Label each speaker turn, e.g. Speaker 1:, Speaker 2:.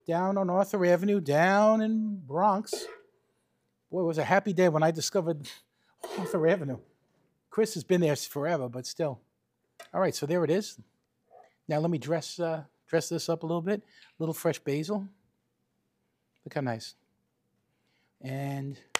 Speaker 1: down on Arthur Avenue, down in Bronx. Boy, it was a happy day when I discovered Arthur Avenue. Chris has been there forever, but still. All right, so there it is. Now let me dress this up a little bit. A little fresh basil. Look how nice. And